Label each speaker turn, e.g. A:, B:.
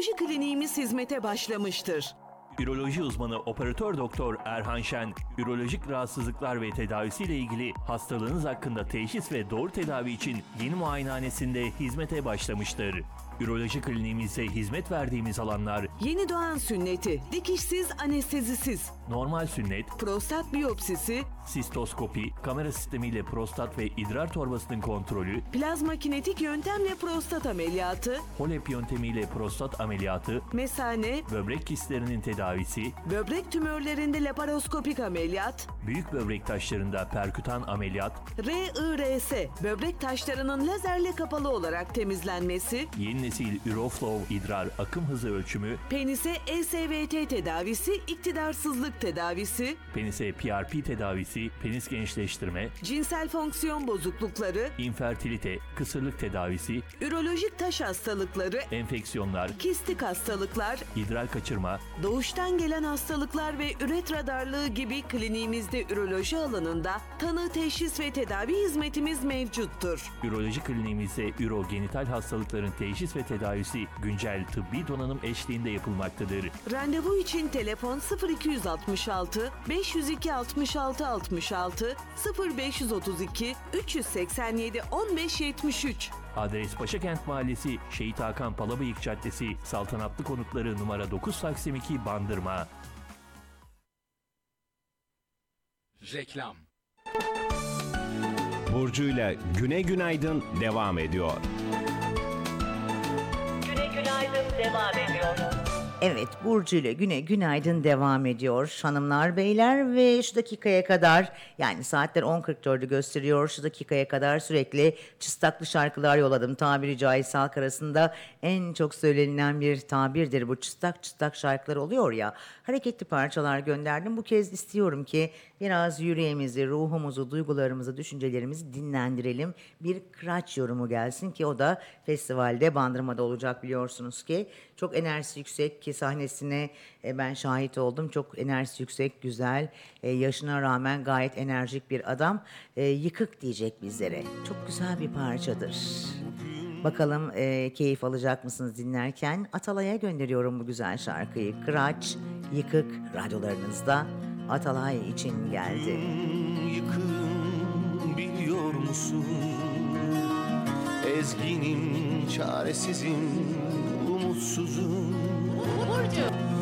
A: Üroloji kliniğimiz hizmete başlamıştır.
B: Üroloji uzmanı operatör doktor Erhan Şen, ürolojik rahatsızlıklar ve tedavisiyle ilgili hastalığınız hakkında teşhis ve doğru tedavi için yeni muayenehanesinde hizmete başlamıştır. Üroloji kliniğimizde hizmet verdiğimiz alanlar:
A: Yeni doğan sünneti, dikişsiz, anestezisiz,
B: normal sünnet,
A: prostat biyopsisi,
B: sistoskopi, kamera sistemiyle prostat ve idrar torbasının kontrolü,
A: plazma kinetik yöntemle prostat ameliyatı,
B: HOLEP yöntemiyle prostat ameliyatı,
A: mesane,
B: böbrek kistlerinin tedavisi,
A: böbrek tümörlerinde laparoskopik ameliyat,
B: büyük böbrek taşlarında perkütan ameliyat,
A: RIRS, böbrek taşlarının lazerle kapalı olarak temizlenmesi,
B: yeni nesil Uroflow idrar akım hızı ölçümü,
A: penise ESVT tedavisi, iktidarsızlık tedavisi,
B: penise PRP tedavisi, penis gençleştirme,
A: cinsel fonksiyon bozuklukları,
B: infertilite, kısırlık tedavisi,
A: ürolojik taş hastalıkları,
B: enfeksiyonlar,
A: kistik hastalıklar,
B: idrar kaçırma,
A: doğuştan gelen hastalıklar ve üretra darlığı gibi kliniğimizde üroloji alanında tanı, teşhis ve tedavi hizmetimiz mevcuttur.
B: üroloji kliniğimizde ürogenital hastalıkların teşhis ve tedavisi güncel tıbbi donanım eşliğinde yapılmaktadır.
A: Randevu için telefon 0266 502 66 66 0532 387 15 73.
B: Adres Paşakent Mahallesi, Şehit Hakan Palabıyık Caddesi, Saltanatlı Konutları numara 9 Taksim 2 Bandırma.
C: Reklam.
D: Burcu'yla Güne Günaydın devam ediyor.
E: Güne günaydın devam ediyor.
F: Evet, Burcu ile Güne Günaydın devam ediyor hanımlar beyler ve şu dakikaya kadar, yani saatler 10.44'ü gösteriyor, şu dakikaya kadar sürekli çıstaklı şarkılar yolladım. Tabiri caizse halk arasında en çok söylenilen bir tabirdir bu, çıstak çıstak şarkılar oluyor ya, hareketli parçalar gönderdim. Bu kez istiyorum ki biraz yüreğimizi, ruhumuzu, duygularımızı, düşüncelerimizi dinlendirelim. Bir kıraç yorumu gelsin ki o da festivalde Bandırma'da olacak, biliyorsunuz ki. Çok enerjisi yüksek ki sahnesine ben şahit oldum. Çok enerjisi yüksek, güzel, yaşına rağmen gayet enerjik bir adam. Yıkık diyecek bizlere. Çok güzel bir parçadır. Bakalım keyif alacak mısınız dinlerken? Atalay'a gönderiyorum bu güzel şarkıyı. Kıraç, Yıkık radyolarınızda Atalay için geldi.
G: Yıkığım biliyor musun? Ezginim, çaresizim, umutsuzum.
H: Burcu.